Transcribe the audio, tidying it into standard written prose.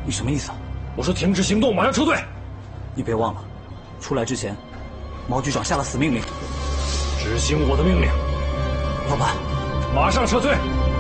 你什么意思？ 我说停止行动，马上撤退。 你别忘了，出来之前，毛局长下了死命令。 执行我的命令。 老板， 马上撤退。